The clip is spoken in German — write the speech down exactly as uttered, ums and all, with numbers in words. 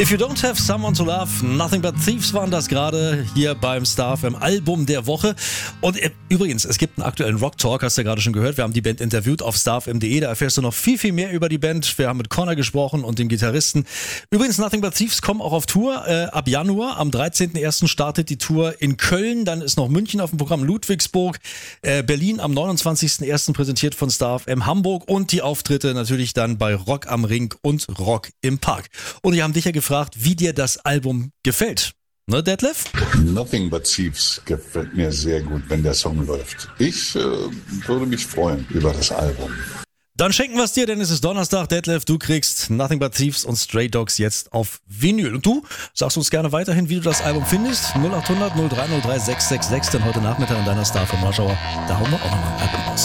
If You Don't Have Someone to Love, Nothing But Thieves waren das gerade hier beim Star F M Album der Woche. Und äh, übrigens, es gibt einen aktuellen Rock Talk, hast du ja gerade schon gehört. Wir haben die Band interviewt auf starfm punkt de, da erfährst du noch viel, viel mehr über die Band. Wir haben mit Connor gesprochen und dem Gitarristen. Übrigens, Nothing But Thieves kommen auch auf Tour äh, ab Januar. Am dreizehnten ersten startet die Tour in Köln, dann ist noch München auf dem Programm, Ludwigsburg, äh, Berlin am neunundzwanzigsten ersten präsentiert von Star F M Hamburg und die Auftritte natürlich dann bei Rock am Ring und Rock im Park. Und die haben dich ja gefragt, wie dir das Album gefällt. Ne, Detlef? Nothing But Thieves gefällt mir sehr gut, wenn der Song läuft. Ich äh, würde mich freuen über das Album. Dann schenken wir es dir, denn es ist Donnerstag. Detlef, du kriegst Nothing But Thieves und Stray Dogs jetzt auf Vinyl. Und du sagst uns gerne weiterhin, wie du das Album findest. null acht hundert null drei null drei sechs sechs sechs, denn heute Nachmittag in deiner Star vom Rush Hour, da hauen wir auch nochmal ein Album raus.